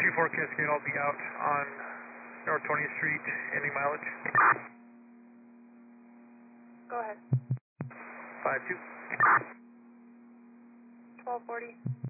2-4 Cascade, I'll be out on North 20th Street, ending mileage. Go ahead. 5-2. 1240.